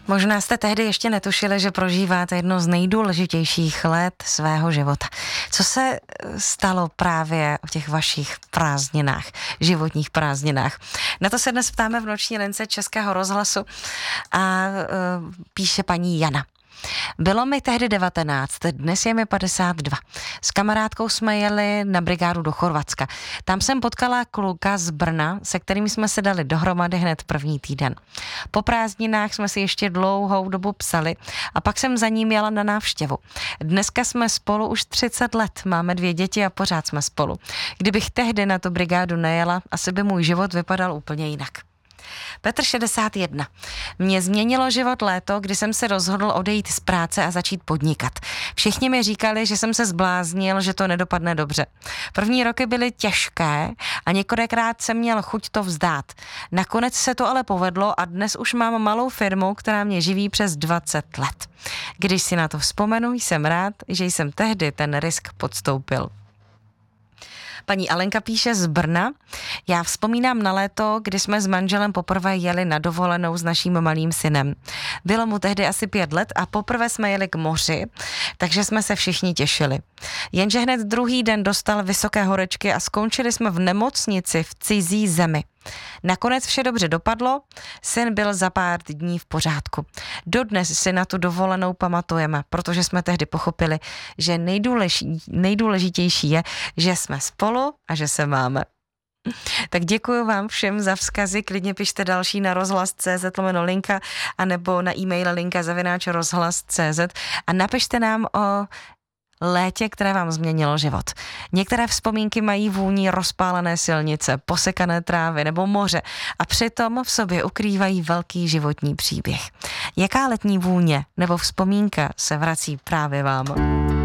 Možná jste tehdy ještě netušili, že prožíváte jedno z nejdůležitějších let svého života. Co se stalo právě o těch vašich prázdninách, životních prázdninách? Na to se dnes ptáme v noční lince Českého rozhlasu a píše paní Jana. Bylo mi tehdy 19, dnes je mi 52. S kamarádkou jsme jeli na brigádu do Chorvatska. Tam jsem potkala kluka z Brna, se kterým jsme se dali dohromady hned první týden. Po prázdninách jsme si ještě dlouhou dobu psali a pak jsem za ním jela na návštěvu. Dneska jsme spolu už 30 let, máme 2 děti a pořád jsme spolu. Kdybych tehdy na tu brigádu nejela, asi by můj život vypadal úplně jinak. Petr 61. Mě změnilo život léto, kdy jsem se rozhodl odejít z práce a začít podnikat. Všichni mi říkali, že jsem se zbláznil, že to nedopadne dobře. První roky byly těžké a několikrát jsem měl chuť to vzdát. Nakonec se to ale povedlo a dnes už mám malou firmu, která mě živí přes 20 let. Když si na to vzpomenu, jsem rád, že jsem tehdy ten risk podstoupil. Paní Alenka píše z Brna. Já vzpomínám na léto, kdy jsme s manželem poprvé jeli na dovolenou s naším malým synem. Bylo mu tehdy asi 5 let a poprvé jsme jeli k moři, takže jsme se všichni těšili. Jenže hned druhý den dostal vysoké horečky a skončili jsme v nemocnici v cizí zemi. Nakonec vše dobře dopadlo, syn byl za pár dní v pořádku. Dodnes si na tu dovolenou pamatujeme, protože jsme tehdy pochopili, že nejdůležitější je, že jsme spolu a že se máme. Tak děkuji vám všem za vzkazy, klidně pište další na rozhlas.cz/linka anebo na e-mail linka@rozhlas.cz a napište nám o létě, které vám změnilo život. Některé vzpomínky mají vůni rozpálené silnice, posekané trávy nebo moře a přitom v sobě ukrývají velký životní příběh. Jaká letní vůně nebo vzpomínka se vrací právě vám?